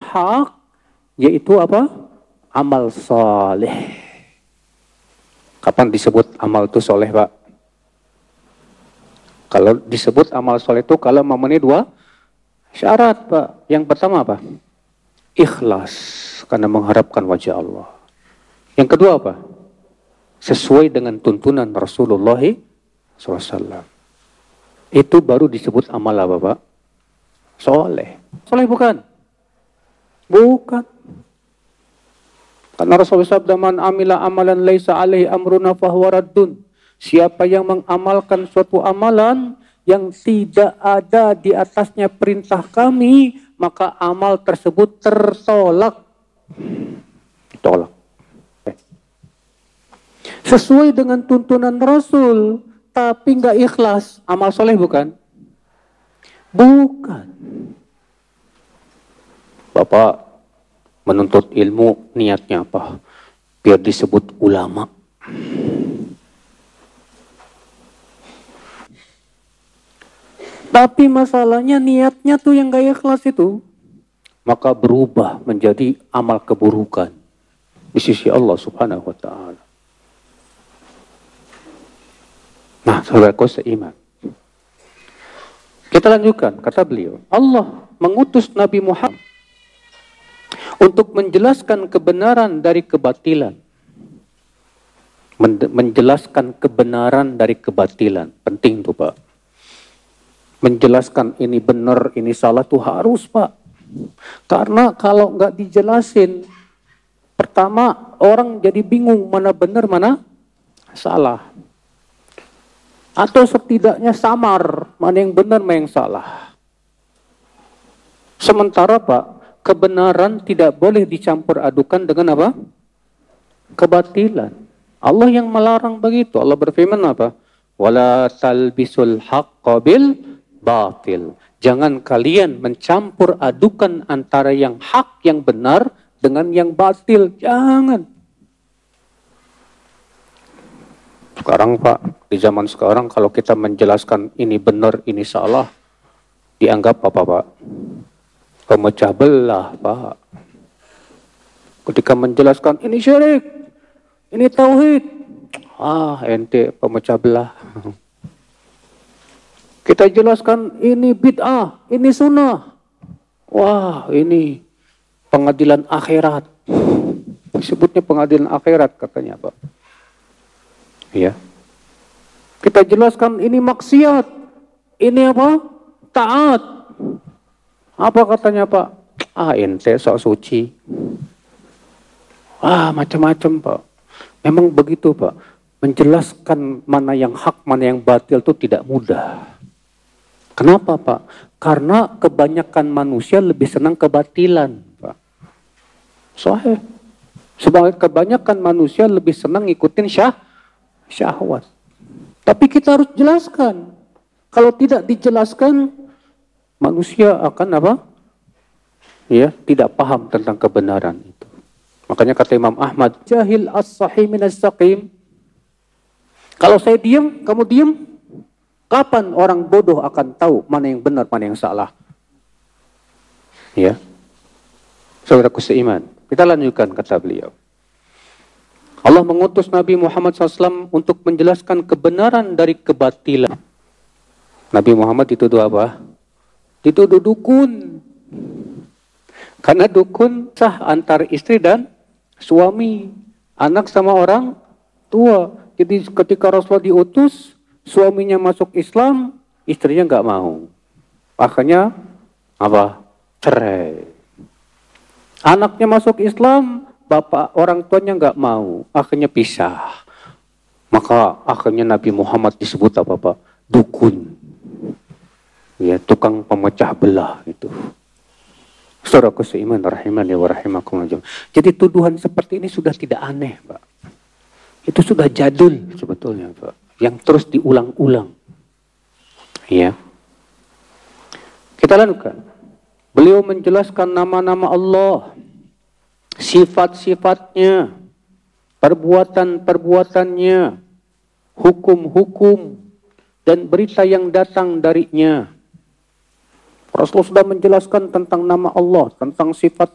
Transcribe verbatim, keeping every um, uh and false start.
hak, yaitu apa? Amal soleh. Kapan disebut amal itu soleh, Pak? Kalau disebut amal soleh itu kalau memenuhi dua syarat, Pak. Yang pertama apa? Ikhlas, karena mengharapkan wajah Allah. Yang kedua apa? Sesuai dengan tuntunan Rasulullah shallallahu alaihi wasallam. Itu baru disebut amal apa, Pak? Soleh. Soleh bukan? Bukan. Karena Rasulullah sabda, man amila amalan laisa alaihi amruna fahuwa raddun. Siapa yang mengamalkan suatu amalan yang tidak ada di atasnya perintah kami, maka amal tersebut tertolak. Ditolak. Sesuai dengan tuntunan Rasul, tapi nggak ikhlas, amal soleh bukan? Bukan. Bapak menuntut ilmu, niatnya apa? Biar disebut ulama. Tapi masalahnya niatnya tuh yang gak ikhlas itu, maka berubah menjadi amal keburukan di sisi Allah Subhanahu wa Ta'ala. Nah, saudaraku seiman, kita lanjutkan. Kata beliau, Allah mengutus Nabi Muhammad untuk menjelaskan kebenaran dari kebatilan. Menjelaskan kebenaran dari kebatilan. Penting tuh, Pak. Menjelaskan ini benar, ini salah tuh harus, Pak. Karena kalau nggak dijelasin, pertama orang jadi bingung mana benar, mana salah. Atau setidaknya samar, mana yang benar, mana yang salah. Sementara, Pak, kebenaran tidak boleh dicampur adukan dengan apa? Kebatilan. Allah yang melarang begitu. Allah berfirman apa? Wala talbisul haqqa bil batil. Jangan kalian mencampur adukan antara yang hak, yang benar dengan yang batil. Jangan. Sekarang, Pak, di zaman sekarang kalau kita menjelaskan ini benar, ini salah, dianggap apa, Pak? Pemecah belah, Pak. Ketika menjelaskan ini syirik, ini tauhid, ah ente pemecah belah. Kita jelaskan ini bid'ah, ini sunnah, wah ini pengadilan akhirat. Disebutnya pengadilan akhirat katanya, Pak. Ya. Kita jelaskan ini maksiat, ini apa? Taat. Apa katanya, Pak? Ah ente sok suci. Ah macam-macam, Pak. Memang begitu, Pak. Menjelaskan mana yang hak, mana yang batil itu tidak mudah. Kenapa, Pak? Karena kebanyakan manusia lebih senang kebatilan, Pak. Soalnya sebagai kebanyakan manusia lebih senang ngikutin syah, syahwat. Tapi kita harus jelaskan. Kalau tidak dijelaskan, manusia akan apa? Ya, tidak paham tentang kebenaran itu. Makanya kata Imam Ahmad, jahil as-sahih minas saqim. Kalau saya diam, kamu diam, kapan orang bodoh akan tahu mana yang benar, mana yang salah? Ya. Saudaraku seiman, kita lanjutkan kata beliau. Allah mengutus Nabi Muhammad shallallahu alaihi wasallam untuk menjelaskan kebenaran dari kebatilan. Nabi Muhammad dituduh apa? Dituduh dukun. Karena dukun sah antar istri dan suami, anak sama orang tua. Jadi ketika Rasulullah diutus, suaminya masuk Islam, istrinya nggak mau. Akhirnya apa? Cerai. Anaknya masuk Islam, bapak orang tuanya nggak mau, akhirnya pisah. Maka akhirnya Nabi Muhammad disebut apa, Pak? Dukun. Ya, tukang pemecah belah itu. Saudaraku seiman rahimani wa rahimakumullah. Jadi tuduhan seperti ini sudah tidak aneh, Pak. Itu sudah jadul sebetulnya, Pak, yang terus diulang-ulang. Ya. Kita lanjutkan. Beliau menjelaskan nama-nama Allah, sifat-sifatnya, perbuatan-perbuatannya, hukum-hukum, dan berita yang datang darinya. Rasulullah sudah menjelaskan tentang nama Allah, tentang sifat